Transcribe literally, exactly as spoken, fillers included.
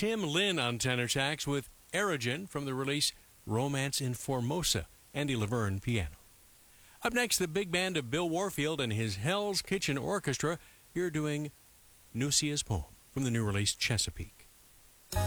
Tim Lin on tenor sax with Erogen from the release Romance in Formosa. Andy Laverne piano. Up next, the big band of Bill Warfield and his Hell's Kitchen Orchestra. You're doing Nucia's poem from the new release Chesapeake.